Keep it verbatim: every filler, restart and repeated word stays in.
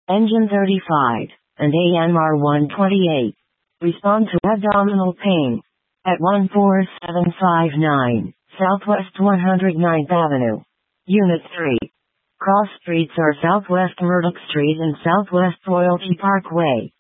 Engine thirty-five, and A M R one twenty-eight. Respond to abdominal pain. At one four seven five nine, Southwest one hundred ninth Avenue. Unit three. Cross streets are Southwest Murdoch Street and Southwest Royalty Parkway.